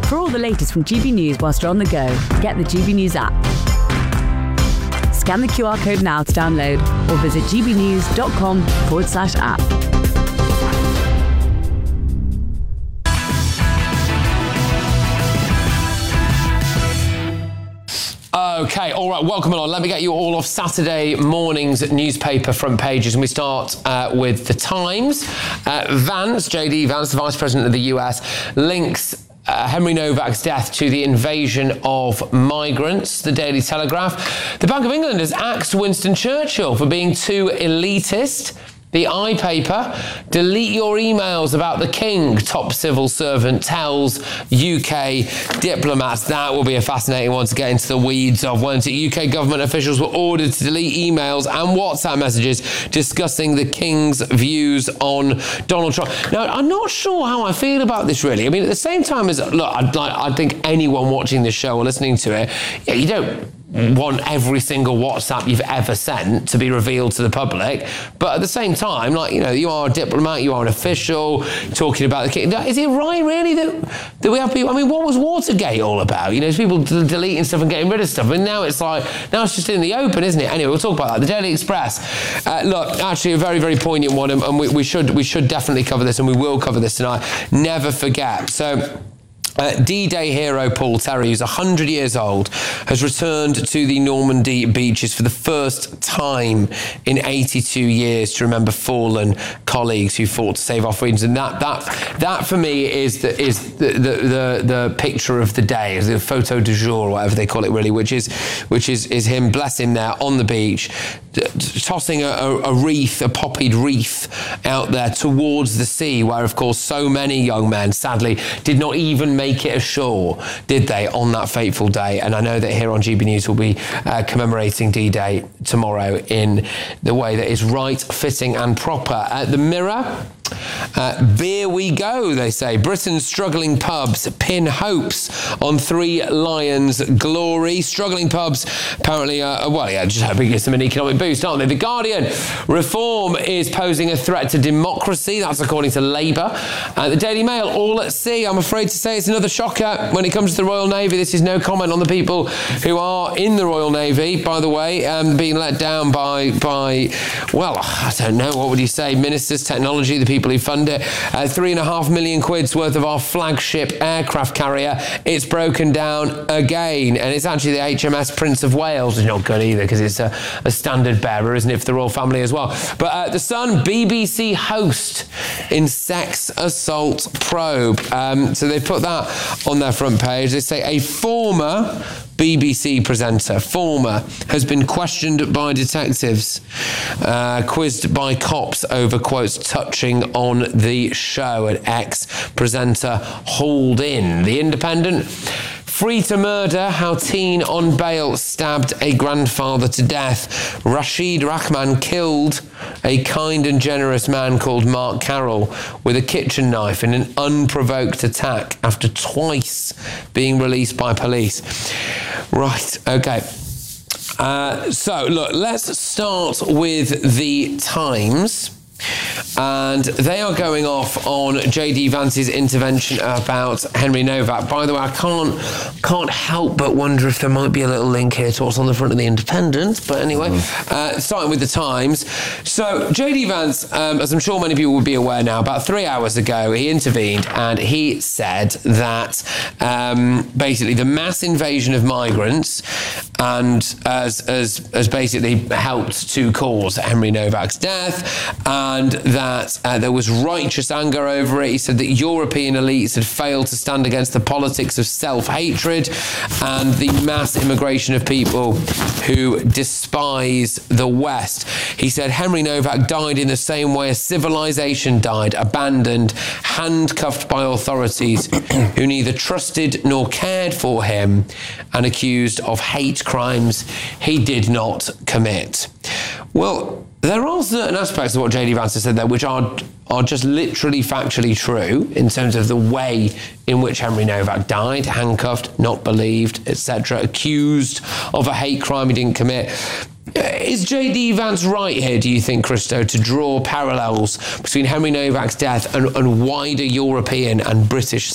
For all the latest from GB News whilst you're on the go, get the GB News app. Scan the QR code now to download or visit gbnews.com/app. Okay, all right, welcome along. Let me get you all off Saturday morning's newspaper front pages, and we start with The Times. Vance, J.D. Vance, the Vice President of the US, links Henry Novak's death to the invasion of migrants. The Daily Telegraph. The Bank of England has axed Winston Churchill for being too elitist. The iPaper, delete your emails about the King, top civil servant tells UK diplomats. That will be a fascinating one to get into the weeds of, won't it? UK government officials were ordered to delete emails and WhatsApp messages discussing the King's views on Donald Trump. Now, I'm not sure how I feel about this, really. I mean, at the same time as, look, I think anyone watching this show or listening to it, you don't want every single WhatsApp you've ever sent to be revealed to the public, but at the same time, like, you know, you are a diplomat, you are an official, talking about the King. Is it right, really, that we have people? I mean, what was Watergate all about? You know, people deleting stuff and getting rid of stuff. I mean, now it's just in the open, isn't it? Anyway, we'll talk about that. The Daily Express. Look, actually, a very, very poignant one, and we should definitely cover this, and we will cover this tonight. Never forget. So, D-Day hero Paul Terry, who's 100 years old, has returned to the Normandy beaches for the first time in 82 years to remember fallen colleagues who fought to save our freedoms. And that for me is the picture of the day, the photo du jour, or whatever they call it, really, which is him, bless him, there on the beach, tossing a wreath, a poppied wreath out there towards the sea, where, of course, so many young men, sadly, did not even make it ashore, did they, on that fateful day? And I know that here on GB News we'll be commemorating D-Day tomorrow in the way that is right, fitting and proper. The Mirror. Beer we go, they say. Britain's struggling pubs pin hopes on Three Lions' glory. Struggling pubs apparently just hoping it's an economic boost, aren't they? The Guardian. Reform is posing a threat to democracy. That's according to Labour. The Daily Mail. All at sea. I'm afraid to say it's another shocker when it comes to the Royal Navy. This is no comment on the people who are in the Royal Navy, by the way, being let down by well, I don't know, what would you say, ministers, technology, the people who fund it. 3.5 million quid's worth of our flagship aircraft carrier. It's broken down again, and it's actually the HMS Prince of Wales. It's not good either, because it's a standard bearer, isn't it, for the royal family as well. But The Sun, BBC host in sex assault probe. So they put that on their front page. They say a former BBC presenter, has been questioned by detectives, quizzed by cops over quotes touching on the show. An ex-presenter hauled in. The Independent. Free to murder, how teen on bail stabbed a grandfather to death. Rashid Rahman killed a kind and generous man called Mark Carroll with a kitchen knife in an unprovoked attack after twice being released by police. Right, okay. So, look, let's start with The Times. And they are going off on J.D. Vance's intervention about Henry Novak. By the way, I can't help but wonder if there might be a little link here to what's on the front of the Independent. But anyway, starting with The Times. So J.D. Vance, as I'm sure many people would be aware now, about 3 hours ago, he intervened and he said that basically the mass invasion of migrants and has basically helped to cause Henry Novak's death, and that there was righteous anger over it. He said that European elites had failed to stand against the politics of self-hatred and the mass immigration of people who despise the West. He said Henry Novak died in the same way a civilization died, abandoned, handcuffed by authorities who neither trusted nor cared for him, and accused of hate crimes he did not commit. Well, there are certain aspects of what J.D. Vance has said there which are just literally factually true in terms of the way in which Henry Novak died, handcuffed, not believed, etc., accused of a hate crime he didn't commit. Is J.D. Vance right here, do you think, Christo, to draw parallels between Henry Novak's death and wider European and British